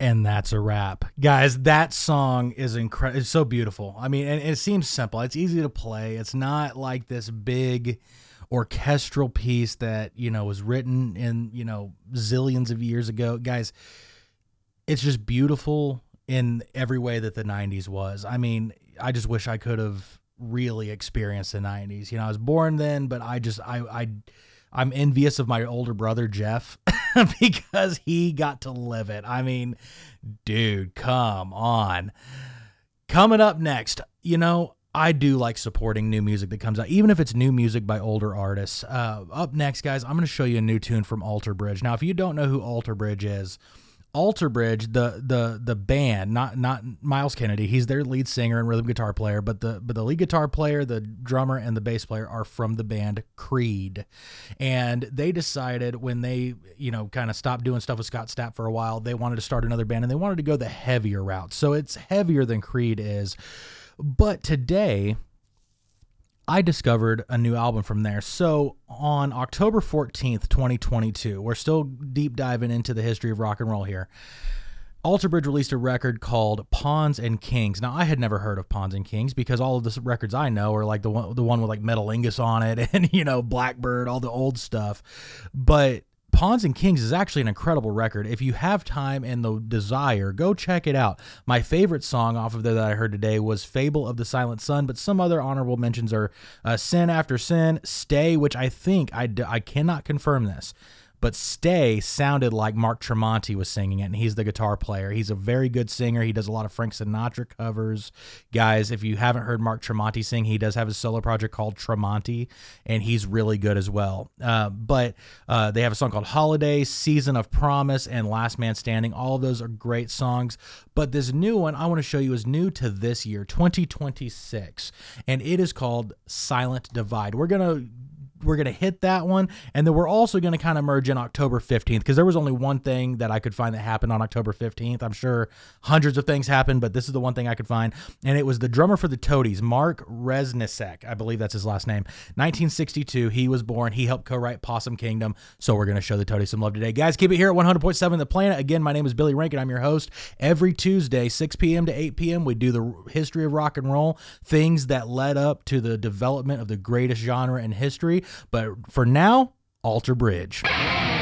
And that's a wrap. Guys, that song is incredible. It's so beautiful. I mean, and it seems simple. It's easy to play. It's not like this big orchestral piece that, was written in, zillions of years ago. Guys, it's just beautiful in every way that the 90s was. I mean, I just wish I could have really experienced the 90s. I was born then, but I'm envious of my older brother, Jeff, because he got to live it. I mean, dude, come on. Coming up next, I do like supporting new music that comes out, even if it's new music by older artists. Up next, guys, I'm going to show you a new tune from Alter Bridge. Now, if you don't know who Alter Bridge is, Alter Bridge, the band, not Miles Kennedy, he's their lead singer and rhythm guitar player, but the lead guitar player, the drummer, and the bass player are from the band Creed. And they decided when they, kind of stopped doing stuff with Scott Stapp for a while, they wanted to start another band, and they wanted to go the heavier route. So it's heavier than Creed is. But today, I discovered a new album from there. So on October 14th, 2022, we're still deep diving into the history of rock and roll here. Alter Bridge released a record called Pawns and Kings. Now, I had never heard of Pawns and Kings because all of the records I know are like the one with like Metalingus on it and, Blackbird, all the old stuff. But Pawns and Kings is actually an incredible record. If you have time and the desire, go check it out. My favorite song off of there that I heard today was Fable of the Silent Sun, but some other honorable mentions are Sin After Sin, Stay, which I think, I cannot confirm this, but Stay sounded like Mark Tremonti was singing it, and he's the guitar player. He's a very good singer. He does a lot of Frank Sinatra covers. Guys, if you haven't heard Mark Tremonti sing, he does have a solo project called Tremonti, and he's really good as well. But they have a song called Holiday, Season of Promise, and Last Man Standing. All of those are great songs. But this new one I want to show you is new to this year, 2026, and it is called Silent Divide. We're going to hit that one, and then we're also going to kind of merge in October 15th because there was only one thing that I could find that happened on October 15th. I'm sure hundreds of things happened, but this is the one thing I could find, and it was the drummer for the Toadies, Mark Reznicek. I believe that's his last name. 1962, he was born. He helped co-write Possum Kingdom, so we're going to show the Toadies some love today. Guys, keep it here at 100.7 The Planet. Again, my name is Billy Rankin. I'm your host. Every Tuesday, 6 p.m. to 8 p.m., we do the history of rock and roll, things that led up to the development of the greatest genre in history. But for now, Alter Bridge.